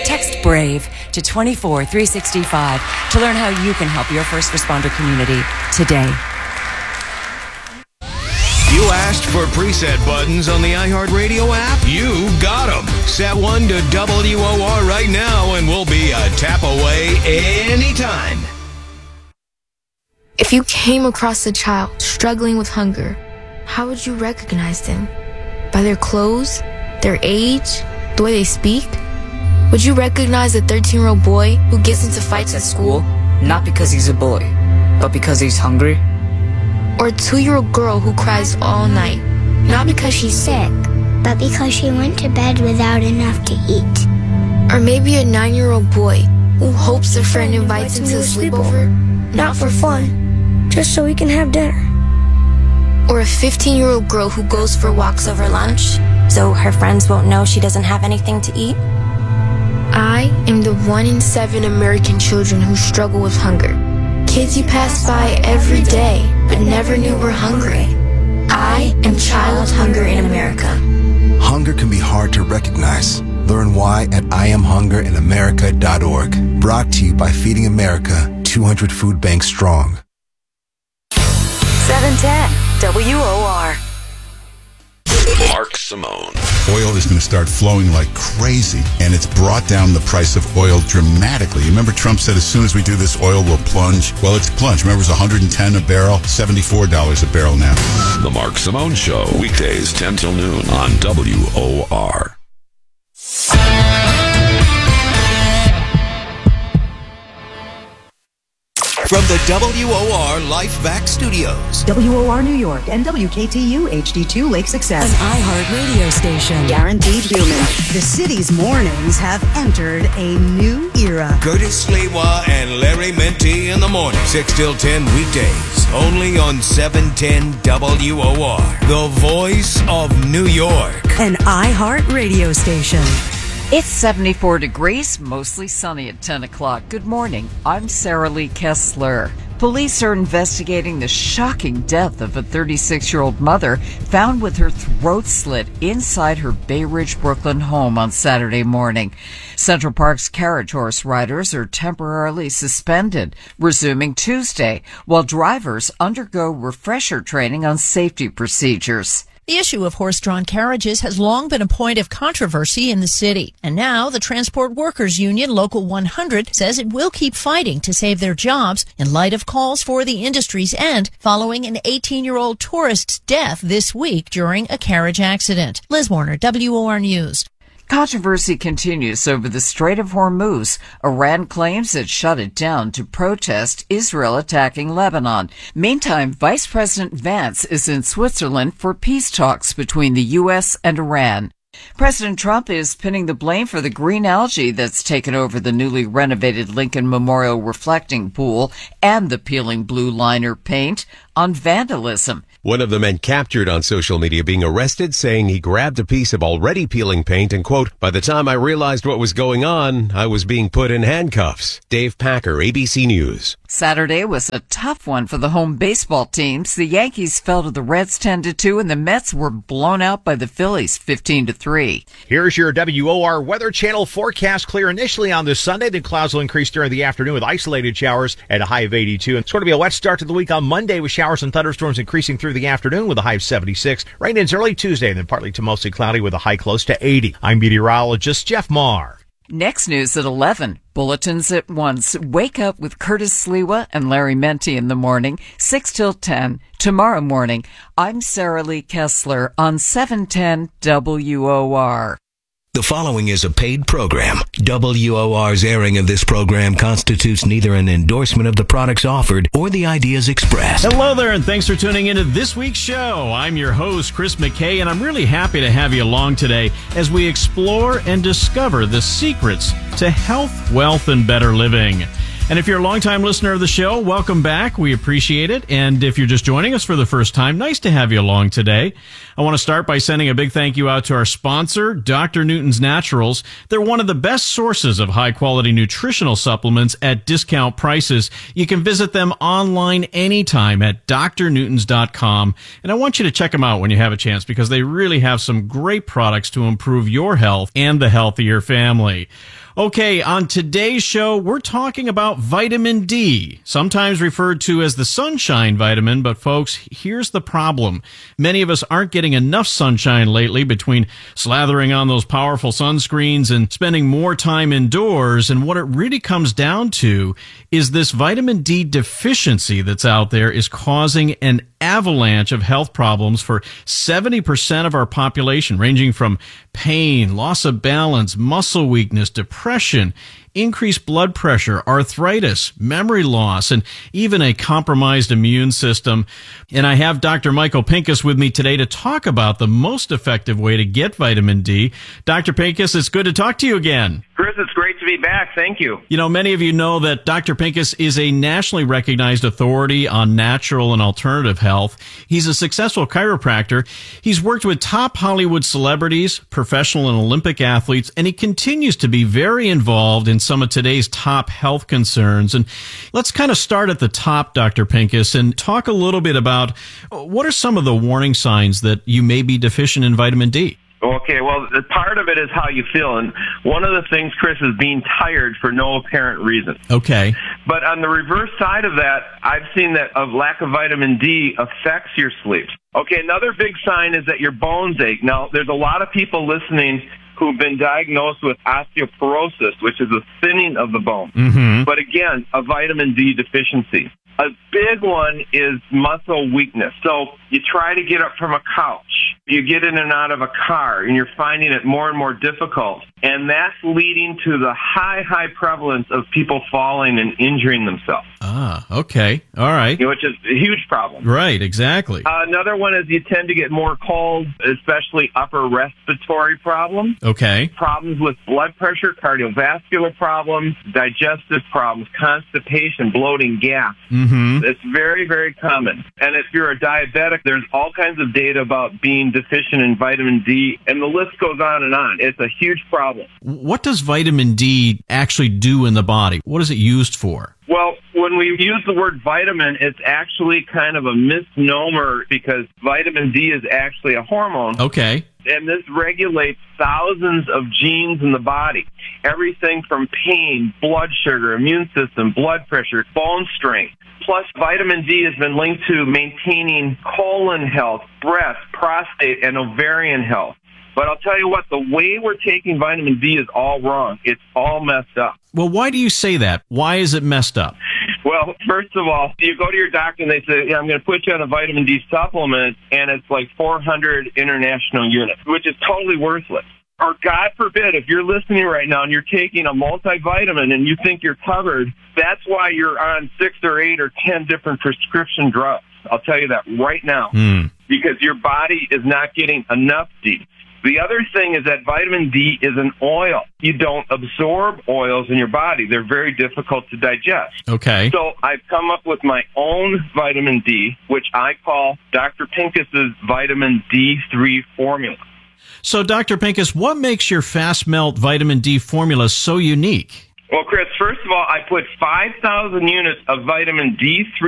Text BRAVE to 24365 to learn how you can help your first responder community today. You asked for preset buttons on the iHeartRadio app? You got them. Set one to WOR right now and we'll be a tap away anytime. If you came across a child struggling with hunger, how would you recognize them? By their clothes? Their age? The way they speak? Would you recognize a 13-year-old boy who gets into fights at school? Not because he's a boy, but because he's hungry? Or a 2-year-old girl who cries all night, not because she's sick, but because she went to bed without enough to eat. Or maybe a 9-year-old boy who hopes a friend invites him to a sleepover, not for fun, just so he can have dinner. Or a 15-year-old girl who goes for walks over lunch, so her friends won't know she doesn't have anything to eat. I am the 1 in 7 American children who struggle with hunger. Kids you pass by every day, but never knew were hungry. I am Child Hunger in America. Hunger can be hard to recognize. Learn why at IamHungerInAmerica.org. Brought to you by Feeding America, 200 food banks strong. 710 WOR. Mark Simone. Oil is going to start flowing like crazy, and it's brought down the price of oil dramatically. You remember Trump said as soon as we do this, oil will plunge? Well, it's plunged. Remember, it was $110 a barrel, $74 a barrel now. The Mark Simone Show, weekdays 10 till noon on WOR. From the WOR Lifevac Studios. WOR New York and WKTU HD2 Lake Success. An iHeart radio station. Guaranteed human. The city's mornings have entered a new era. Curtis Sliwa and Larry Menti in the morning. 6 till 10 weekdays. Only on 710 WOR. The voice of New York. An iHeart radio station. It's 74 degrees, mostly sunny at 10 o'clock. Good morning. I'm Sarah Lee Kessler. Police are investigating the shocking death of a 36-year-old mother found with her throat slit inside her Bay Ridge, Brooklyn home on Saturday morning. Central Park's carriage horse riders are temporarily suspended, resuming Tuesday, while drivers undergo refresher training on safety procedures. The issue of horse-drawn carriages has long been a point of controversy in the city. And now the Transport Workers Union Local 100 says it will keep fighting to save their jobs in light of calls for the industry's end following an 18-year-old tourist's death this week during a carriage accident. Liz Warner, WOR News. Controversy continues over the Strait of Hormuz. Iran claims it shut it down to protest Israel attacking Lebanon. Meantime, Vice President Vance is in Switzerland for peace talks between the U.S. and Iran. President Trump is pinning the blame for the green algae that's taken over the newly renovated Lincoln Memorial reflecting pool and the peeling blue liner paint on vandalism. One of the men captured on social media being arrested, saying he grabbed a piece of already peeling paint and, quote, "By the time I realized what was going on, I was being put in handcuffs." Dave Packer, ABC News. Saturday was a tough one for the home baseball teams. The Yankees fell to the Reds 10-2, and the Mets were blown out by the Phillies 15-3. Here's your WOR Weather Channel forecast. Clear initially on this Sunday, then clouds will increase during the afternoon with isolated showers at a high of 82. And it's going to be a wet start to the week on Monday with showers and thunderstorms increasing through the afternoon with a high of 76. Rain-ins early Tuesday, and then partly to mostly cloudy with a high close to 80. I'm meteorologist Jeff Marr. Next news at 11. Bulletins at once. Wake up with Curtis Sliwa and Larry Menti in the morning, 6 till 10. Tomorrow morning, I'm Sarah Lee Kessler on 710 WOR. The following is a paid program. WOR's airing of this program constitutes neither an endorsement of the products offered or the ideas expressed. Hello there, and thanks for tuning into this week's show. I'm your host, Chris McKay, and I'm really happy to have you along today as we explore and discover the secrets to health, wealth, and better living. And if you're a longtime listener of the show, welcome back. We appreciate it. And if you're just joining us for the first time, nice to have you along today. I want to start by sending a big thank you out to our sponsor, Dr. Newton's Naturals. They're one of the best sources of high-quality nutritional supplements at discount prices. You can visit them online anytime at drnewtons.com. And I want you to check them out when you have a chance because they really have some great products to improve your health and the health of your family. Okay, on today's show, we're talking about vitamin D, sometimes referred to as the sunshine vitamin, but folks, here's the problem. Many of us aren't getting enough sunshine lately between slathering on those powerful sunscreens and spending more time indoors, and what it really comes down to is this vitamin D deficiency that's out there is causing an avalanche of health problems for 70% of our population, ranging from pain, loss of balance, muscle weakness, depression, increased blood pressure, arthritis, memory loss, and even a compromised immune system. And I have Dr. Michael Pinkus with me today to talk about the most effective way to get vitamin D. Dr. Pinkus, it's good to talk to you again. Chris, it's great to be back. Thank you. You know, many of you know that Dr. Pinkus is a nationally recognized authority on natural and alternative health. He's a successful chiropractor. He's worked with top Hollywood celebrities, professional and Olympic athletes, and he continues to be very involved in some of today's top health concerns. And let's kind of start at the top, Dr. Pinkus, and talk a little bit about what are some of the warning signs that you may be deficient in vitamin D? Okay, well, part of it is how you feel. And one of the things, Chris, is being tired for no apparent reason. Okay. But on the reverse side of that, I've seen that a lack of vitamin D affects your sleep. Okay, another big sign is that your bones ache. Now, there's a lot of people listening who've been diagnosed with osteoporosis, which is a thinning of the bone. Mm-hmm. But again, a vitamin D deficiency. A big one is muscle weakness. So you try to get up from a couch, you get in and out of a car, and you're finding it more and more difficult. And that's leading to the high prevalence of people falling and injuring themselves. Ah, okay. All right. Which is a huge problem. Right, exactly. Another one is you tend to get more cold, especially upper respiratory problems. Okay. Problems with blood pressure, cardiovascular problems, digestive problems, constipation, bloating, gas. Mm-hmm. It's very, very common. And if you're a diabetic, there's all kinds of data about being deficient in vitamin D, and the list goes on and on. It's a huge problem. What does vitamin D actually do in the body? What is it used for? Well, when we use the word vitamin, it's actually kind of a misnomer because vitamin D is actually a hormone. Okay. And this regulates thousands of genes in the body. Everything from pain, blood sugar, immune system, blood pressure, bone strength. Plus, vitamin D has been linked to maintaining colon health, breast, prostate, and ovarian health. But I'll tell you what, the way we're taking vitamin D is all wrong. It's all messed up. Well, why do you say that? Why is it messed up? Well, first of all, you go to your doctor and they say, yeah, I'm going to put you on a vitamin D supplement, and it's like 400 international units, which is totally worthless. Or God forbid, if you're listening right now and you're taking a multivitamin and you think you're covered, that's why you're on 6 or 8 or 10 different prescription drugs. I'll tell you that right now. Because your body is not getting enough D. The other thing is that vitamin D is an oil. You don't absorb oils in your body. They're very difficult to digest. Okay. So I've come up with my own vitamin D, which I call Dr. Pinkus's vitamin D3 formula. So, Dr. Pinkus, what makes your fast melt vitamin D formula so unique? Well, Chris, first of all, I put 5,000 units of vitamin D3